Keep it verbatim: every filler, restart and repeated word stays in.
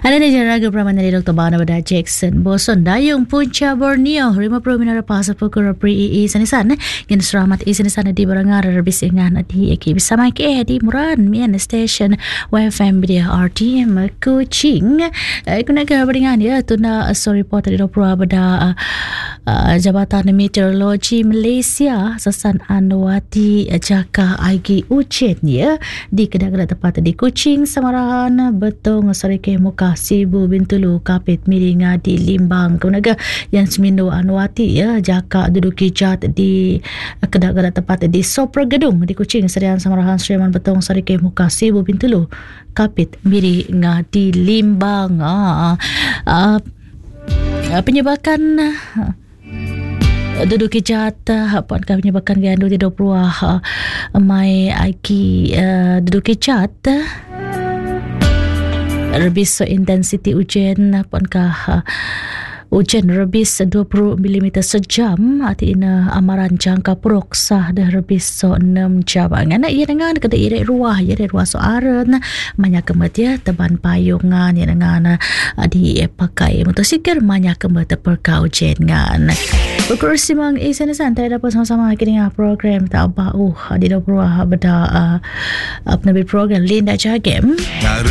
Ada ni jaraga peraman dari Doktor Bana pada Jackson Boson Dayung Punca Borneo lima puluh minara pasal pukul pri i sanisan yang selamat i sanisan di barangar rebis ingan di eki bersama ke di Muran mian station Y F M dia R T M Kuching kuna ke beringan ya tuna story report dari Doktor pada Jabatan Meteorologi Malaysia Sasan Anwati Jaka Aigi Ucet ya di kedai-kedai tepat di Kuching Samarahan Betong Sarike Muka Sibu Bintulu Kapit Miringa di Limbang kemunaga yang Semindo Anwati ya Jaka duduki jat di kedai-kedai tepat di Sopra Gedung di Kuching Serian Samarahan Seriman Betong Sarike Muka Sibu Bintulu Kapit Miringa di Limbang ah, ah, penyebakan ah, duduki jat apa kan penyebakan gandu di dua puluh uh, mai aiki uh, duduki jat rebis so intensity hujan apakah uh, hujan rebis dua puluh milimeter sejam arti ina amaran jangka peroksa dah rebis so enam jam ngana ia dengan kata ire ruah ia dari ruah so aren banyak kemet ya teban payungan ya dengan uh, di pakai motosikal banyak kemet terperkau hujan ngan berkursi mang isan santai dapat sama-sama kini program tak apa uh di dua puluh beda uh, apa nabi program Linda Jagem